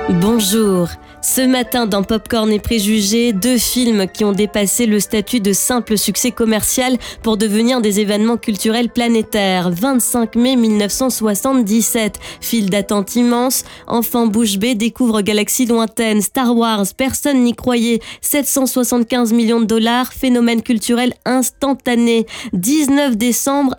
Bonjour. Ce matin dans Popcorn et Préjugés, 2 films qui ont dépassé le statut de simple succès commercial pour devenir des événements culturels planétaires. 25 mai 1977, file d'attente immense. Enfant bouche bée découvre galaxie lointaine. Star Wars, personne n'y croyait. 775 millions de dollars, phénomène culturel instantané. 19 décembre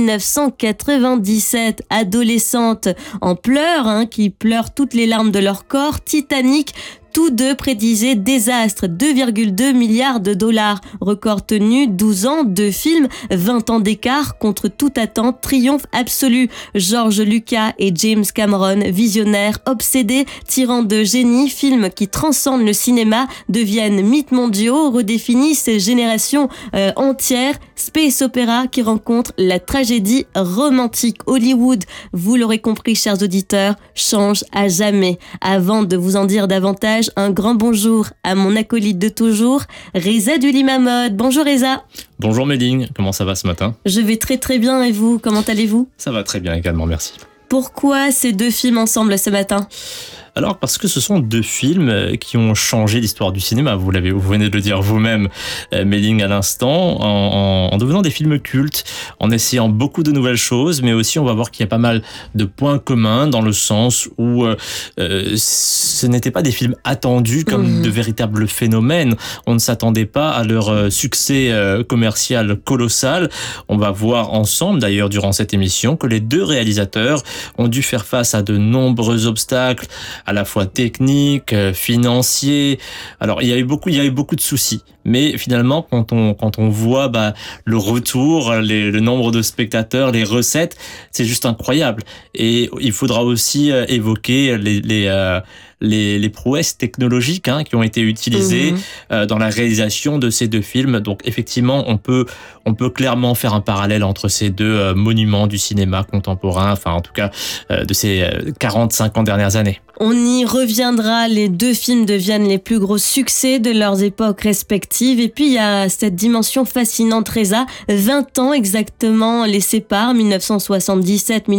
1997, adolescente en pleurs, qui pleurent toutes les larmes de leur corps. Titanic. Tous deux prédisaient désastre, 2,2 milliards de dollars. Record tenu, 12 ans, 2 films, 20 ans d'écart, contre toute attente, triomphe absolu. George Lucas et James Cameron, visionnaires, obsédés, tyrans de génie, films qui transcendent le cinéma, deviennent mythes mondiaux, redéfinissent générations entières. Space opéra qui rencontre la tragédie romantique. Hollywood, vous l'aurez compris chers auditeurs, change à jamais. Avant de vous en dire davantage, un grand bonjour à mon acolyte de toujours, Reza du Limamode. Bonjour Reza. Bonjour Méline, comment ça va ce matin ? Je vais très très bien et vous, comment allez-vous ? Ça va très bien également, merci. Pourquoi ces 2 films ensemble ce matin ? Alors parce que ce sont 2 films qui ont changé l'histoire du cinéma, vous venez de le dire vous-même, Méline, à l'instant, en devenant des films cultes, en essayant beaucoup de nouvelles choses, mais aussi on va voir qu'il y a pas mal de points communs dans le sens où ce n'étaient pas des films attendus comme de véritables phénomènes. On ne s'attendait pas à leur succès commercial colossal. On va voir ensemble d'ailleurs durant cette émission que les 2 réalisateurs ont dû faire face à de nombreux obstacles, à la fois techniques, financiers. Alors il y a eu beaucoup de soucis, mais finalement quand on voit le retour, le nombre de spectateurs, les recettes, c'est juste incroyable. Et il faudra aussi évoquer les prouesses technologiques qui ont été utilisées dans la réalisation de ces 2 films. Donc effectivement, on peut clairement faire un parallèle entre ces 2 monuments du cinéma contemporain, enfin en tout cas de ces 40-50 dernières années. On y reviendra, les 2 films deviennent les plus gros succès de leurs époques respectives. Et puis il y a cette dimension fascinante, Reza, 20 ans exactement les séparent, 1977-1997.